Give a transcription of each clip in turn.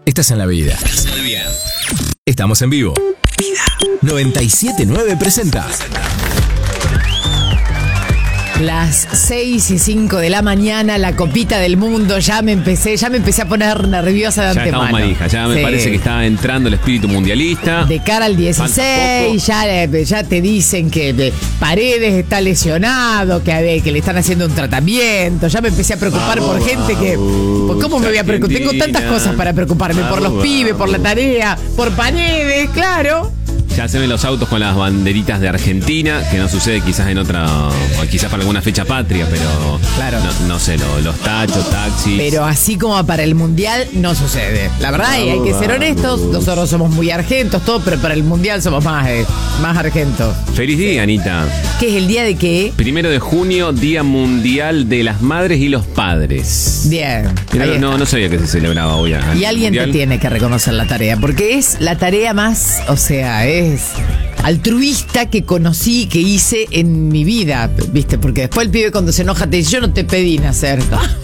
Estás en la vida. Estamos en vivo. 97.9 presenta. Las 6:05 de la mañana, la copita del mundo, ya me empecé a poner nerviosa de antemano. Ya estamos manija, ya me parece que está entrando el espíritu mundialista. De cara al 16, ya te dicen que Paredes está lesionado, que le están haciendo un tratamiento. Ya me empecé a preocupar por gente que... ¿Cómo me voy a preocupar? Tengo tantas cosas para preocuparme, por los pibes, por la tarea, por Paredes, claro. Ya se ven los autos con las banderitas de Argentina, que no sucede quizás en otra, o quizás para alguna fecha patria, pero claro. no sé, los tachos, taxis. Pero así como para el Mundial no sucede. La verdad, y hay que ser honestos, nosotros somos muy argentos, todo, pero para el Mundial somos más argentos. Feliz día, Anita. ¿Qué es el día de qué? 1 de junio, Día Mundial de las Madres y los Padres. Bien. No sabía que se celebraba hoy. Y alguien te tiene que reconocer la tarea, porque es la tarea más, es altruista que conocí, que hice en mi vida, ¿viste? Porque después el pibe cuando se enoja te dice, yo no te pedí nacer.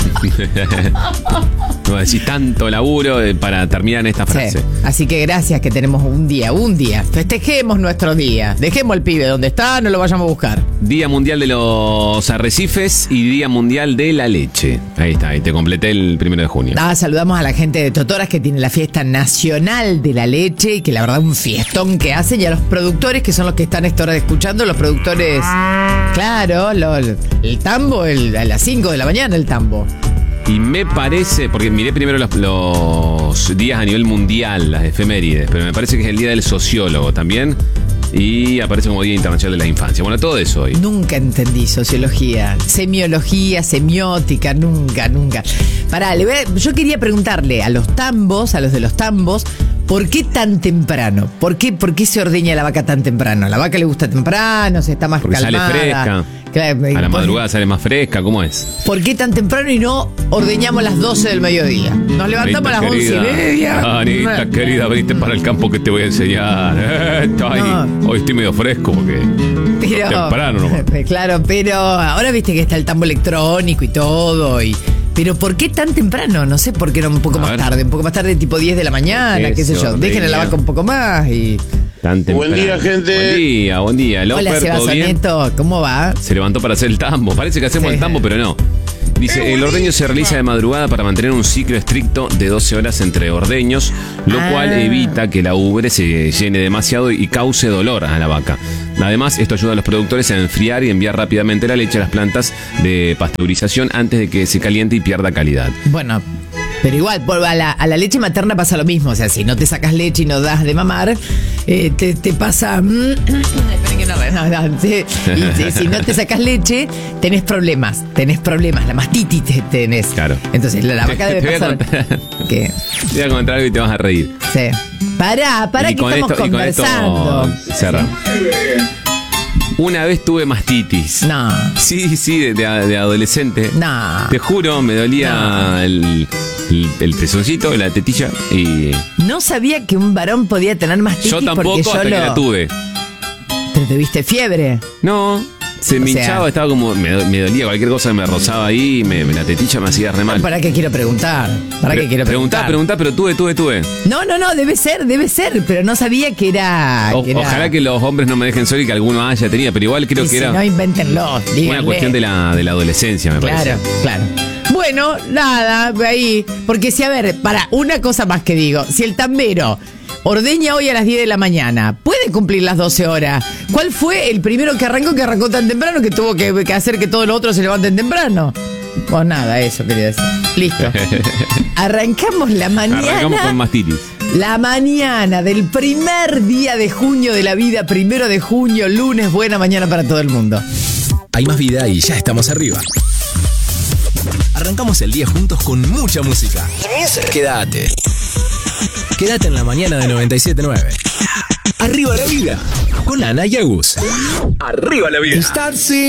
No decís tanto laburo para terminar en esta frase. Sí. Así que gracias que tenemos un día. Festejemos nuestro día. Dejemos al pibe donde está, no lo vayamos a buscar. Día Mundial de los Arrecifes y Día Mundial de la Leche. Ahí está, ahí te completé el 1 de junio. Saludamos a la gente de Totoras que tiene la fiesta nacional de la leche y que la verdad un fiestón que hacen, y a los productores que son los que están esta hora escuchando, los productores, claro, el tambo, a las 5 de la mañana el tambo. Y me parece, porque miré primero los días a nivel mundial, las efemérides, pero me parece que es el Día del Sociólogo también. Y aparece como Día Internacional de la Infancia. Bueno, todo eso hoy. Nunca entendí sociología, semiología, semiótica, nunca. Pará, yo quería preguntarle a los de los tambos, ¿por qué tan temprano? ¿Por qué se ordeña la vaca tan temprano? ¿A la vaca le gusta temprano? ¿Se está más porque calmada? Sale fresca. Claro, a la madrugada sale más fresca, ¿cómo es? ¿Por qué tan temprano y no ordeñamos a las 12 del mediodía? Nos levantamos a las 11:30. Anita, querida, veniste para el campo que te voy a enseñar. Hoy estoy medio fresco porque es temprano nomás. Claro, pero ahora viste que está el tambo electrónico y todo. Pero ¿por qué tan temprano? No sé, ¿por qué no un poco más tarde, tipo 10 de la mañana, qué sé yo? Dejen a la vaca un poco más y... Buen día, gente. Buen día. Hola, Sebastián, ¿cómo va? Se levantó para hacer el tambo. Parece que hacemos el tambo, pero no. Dice, el ordeño se realiza de madrugada para mantener un ciclo estricto de 12 horas entre ordeños, lo cual evita que la ubre se llene demasiado y cause dolor a la vaca. Además, esto ayuda a los productores a enfriar y enviar rápidamente la leche a las plantas de pasteurización antes de que se caliente y pierda calidad. Bueno, pero igual, a la leche materna pasa lo mismo. O sea, si no te sacas leche y no das de mamar, te pasa... Esperen que y si no te sacas leche, tenés problemas. La mastitis tenés. Claro. Entonces, la vaca debe pasar... ¿Qué? Te voy a comentar algo y te vas a reír. Sí. Pará, que estamos conversando. Cerramos. Una vez tuve mastitis. No. Sí, de adolescente. No. Te juro, me dolía el pezoncito, la tetilla y... No sabía que un varón podía tener mastitis. Yo tampoco, hasta que la tuve. ¿Te tuviste fiebre? No, se me hinchaba, estaba como... Me dolía cualquier cosa que me rozaba ahí, la tetilla me hacía re mal. ¿Para qué quiero preguntar? Preguntá, pero tuve. No, debe ser, pero no sabía que era... Ojalá que los hombres no me dejen solo y que alguno haya tenido, pero igual creo que era... No, invéntenlo, díganle. Una cuestión de la adolescencia, me parece. Claro. Bueno, nada, ahí. Porque para una cosa más que digo, si el tambero ordeña hoy a las 10 de la mañana, puede cumplir las 12 horas. ¿Cuál fue el primero que arrancó tan temprano que tuvo que hacer que todos los otros se levanten temprano? Pues nada, eso quería decir. Listo. Arrancamos la mañana. Arrancamos con mastitis. La mañana del primer día de junio de la vida, 1 de junio, lunes, buena mañana para todo el mundo. Hay más vida y ya estamos arriba. Arrancamos el día juntos con mucha música. Quédate en la mañana de 97.9. Arriba la vida, con Ana y Agus. Arriba la vida.